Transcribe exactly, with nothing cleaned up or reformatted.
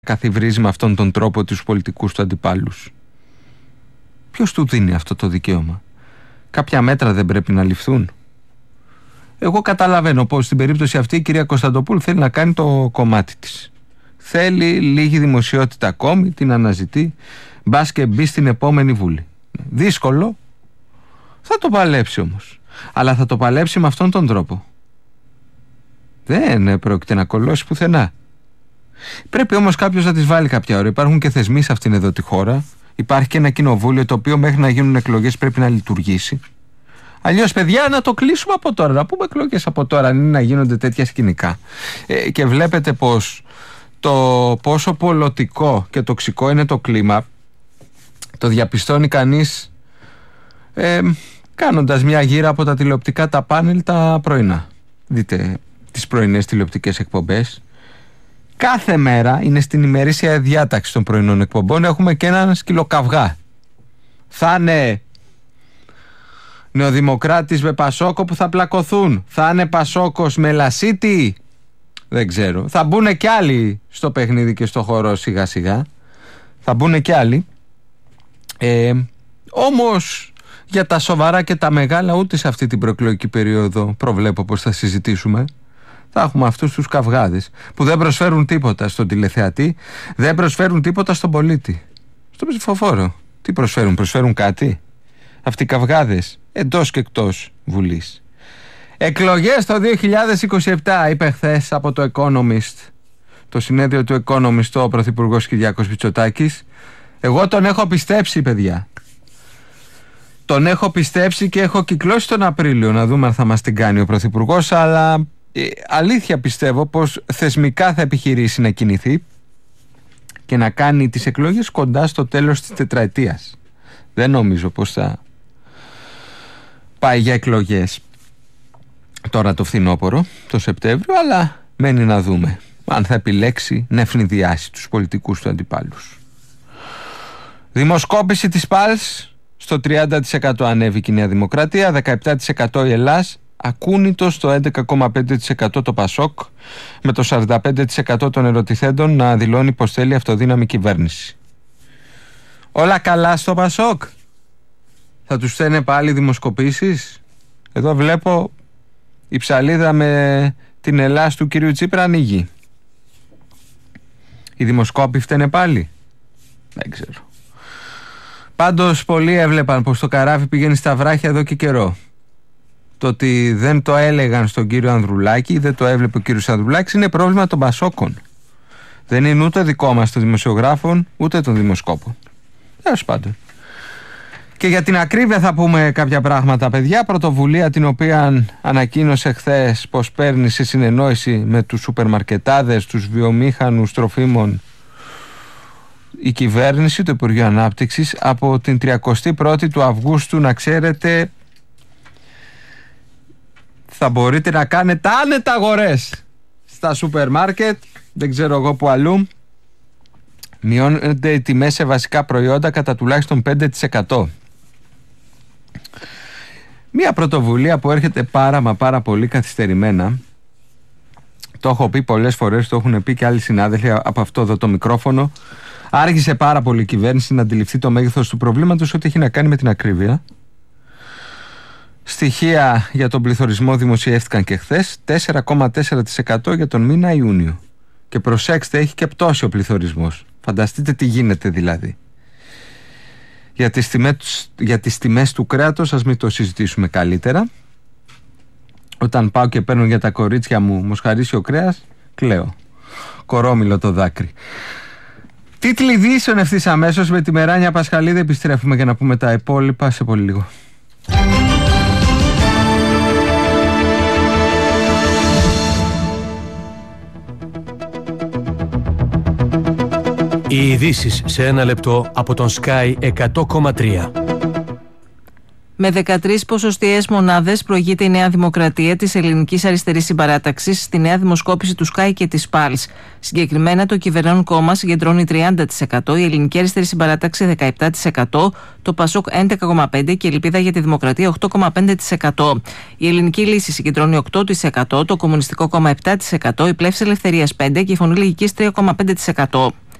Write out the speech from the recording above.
καθιβρίζει με αυτόν τον τρόπο τους πολιτικούς του αντιπάλους? Ποιος του δίνει αυτό το δικαίωμα? Κάποια μέτρα δεν πρέπει να ληφθούν? Εγώ καταλαβαίνω πως στην περίπτωση αυτή η κυρία Κωνσταντοπούλου θέλει να κάνει το κομμάτι της. Θέλει λίγη δημοσιότητα ακόμη, την αναζητεί, μπας και μπει στην επόμενη Βουλή. Δύσκολο, θα το παλέψει όμως. Αλλά θα το παλέψει με αυτόν τον τρόπο. Δεν πρόκειται να κολλώσει πουθενά. Πρέπει όμως κάποιος να της βάλει κάποια ώρα. Υπάρχουν και θεσμοί σε αυτήν εδώ τη χώρα. Υπάρχει και ένα κοινοβούλιο το οποίο μέχρι να γίνουν εκλογές πρέπει να λειτουργήσει. Αλλιώς, παιδιά, να το κλείσουμε από τώρα. Να πούμε εκλογές από τώρα, αν είναι να γίνονται τέτοια σκηνικά. Ε, και βλέπετε πως το πόσο πολιτικό και τοξικό είναι το κλίμα το διαπιστώνει κανείς ε, κάνοντας μια γύρα από τα τηλεοπτικά τα πάνελ τα πρωινά. Δείτε τις πρωινές τηλεοπτικές εκπομπές. Κάθε μέρα είναι στην ημερήσια διάταξη των πρωινών εκπομπών. Έχουμε και έναν σκυλοκαυγά. Θα είναι Νεοδημοκράτης με Πασόκο που θα πλακωθούν. Θα είναι Πασόκος με Λασίτη. Δεν ξέρω. Θα μπουν και άλλοι στο παιχνίδι και στο χώρο σιγά σιγά. Θα μπουν και άλλοι. Ε, όμως για τα σοβαρά και τα μεγάλα ούτε σε αυτή την προεκλογική περίοδο προβλέπω πως θα συζητήσουμε. Θα έχουμε αυτούς τους καυγάδες που δεν προσφέρουν τίποτα στον τηλεθεατή, δεν προσφέρουν τίποτα στον πολίτη. Στον ψηφοφόρο. Τι προσφέρουν? Προσφέρουν κάτι αυτοί οι καυγάδες εντός και εκτός Βουλής? Εκλογές το δύο χιλιάδες είκοσι επτά, είπε χθες από το Economist, το συνέδριο του Economist, ο Πρωθυπουργός Κυριάκος Μητσοτάκης. Εγώ τον έχω πιστέψει, παιδιά. Τον έχω πιστέψει και έχω κυκλώσει τον Απρίλιο να δούμε αν θα μας την κάνει ο Πρωθυπουργός, αλλά ε, αλήθεια πιστεύω πως θεσμικά θα επιχειρήσει να κινηθεί και να κάνει τις εκλογές κοντά στο τέλος της τετραετίας. Δεν νομίζω πως θα πάει για εκλογές τώρα το φθινόπωρο, το Σεπτέμβριο, αλλά μένει να δούμε αν θα επιλέξει να ευνηδιάσει τους πολιτικούς του αντιπάλους. Δημοσκόπηση της ΠΑΛΣ, στο τριάντα τοις εκατό ανέβηκε η Νέα Δημοκρατία, δεκαεπτά τοις εκατό η Ελλάς, ακούνητο στο έντεκα κόμμα πέντε τοις εκατό το ΠΑΣΟΚ, με το σαράντα πέντε τοις εκατό των ερωτηθέντων να δηλώνει πως θέλει αυτοδύναμη κυβέρνηση. Όλα καλά στο ΠΑΣΟΚ? Θα τους στέλνε πάλι δημοσκοπήσεις? Εδώ βλέπω η ψαλίδα με την Ελλάς του κυρίου Τσίπρα ανοίγει. Οι δημοσκόποι φταίνε πάλι? Δεν ξέρω. Πάντως πολλοί έβλεπαν πως το καράβι πηγαίνει στα βράχια εδώ και καιρό. Το ότι δεν το έλεγαν στον κύριο Ανδρουλάκη, δεν το έβλεπε ο κύριος Ανδρουλάκης, είναι πρόβλημα των Πασόκων. Δεν είναι ούτε δικό μας των δημοσιογράφων, ούτε των δημοσκόπων. Τέλος πάντων. Και για την ακρίβεια θα πούμε κάποια πράγματα, παιδιά. Πρωτοβουλία την οποία ανακοίνωσε χθες πως παίρνει σε συνεννόηση με τους σούπερμαρκετάδες, τους βιομήχανους τροφίμων, η κυβέρνηση, το Υπουργείο Ανάπτυξης, από την τριαντά πρώτη του Αυγούστου, να ξέρετε, θα μπορείτε να κάνετε άνετα αγορές στα σούπερ μάρκετ, δεν ξέρω εγώ που αλλού. Μειώνονται οι τιμές σε βασικά προϊόντα κατά τουλάχιστον πέντε τοις εκατό. Μία πρωτοβουλία που έρχεται πάρα μα πάρα πολύ καθυστερημένα. Το έχω πει πολλές φορές, το έχουν πει και άλλοι συνάδελφοι από αυτό εδώ το μικρόφωνο. Άργησε πάρα πολύ η κυβέρνηση να αντιληφθεί το μέγεθος του προβλήματος, ό,τι έχει να κάνει με την ακρίβεια. Στοιχεία για τον πληθωρισμό δημοσιεύτηκαν και χθες, τέσσερα κόμμα τέσσερα τοις εκατό για τον μήνα Ιούνιο. Και προσέξτε, έχει και πτώσει ο πληθωρισμός. Φανταστείτε τι γίνεται δηλαδή. Για τις τιμές, για τις τιμές του κρέατος, ας μην το συζητήσουμε καλύτερα. Όταν πάω και παίρνω για τα κορίτσια μου μοσχαρίσιο κρέας, κλαίω. Κορόμιλο το δάκρυ. Τίτλοι ειδήσεων ευθύς αμέσως με τη Μεράνια Πασχαλίδη. Επιστρέφουμε για να πούμε τα υπόλοιπα σε πολύ λίγο. Οι ειδήσεις σε ένα λεπτό από τον Sky εκατό κόμμα τρία. Με δεκατρείς ποσοστιαίες μονάδες προηγείται η Νέα Δημοκρατία της Ελληνικής Αριστερής Συμπαράταξης στη νέα δημοσκόπηση του Sky και της ΠΑΛΣ. Συγκεκριμένα, το κυβερνών κόμμα συγκεντρώνει τριάντα τοις εκατό, η Ελληνική Αριστερή Συμπαράταξη δεκαεπτά τοις εκατό, το ΠΑΣΟΚ έντεκα κόμμα πέντε τοις εκατό και η Ελπίδα για τη Δημοκρατία οκτώ κόμμα πέντε τοις εκατό. Η Ελληνική Λύση συγκεντρώνει οκτώ τοις εκατό, το Κομμουνιστικό Κόμμα επτά τοις εκατό, η Πλεύση Ελευθερίας πέντε τοις εκατό και η Φωνή Λογικής τρία κόμμα πέντε τοις εκατό.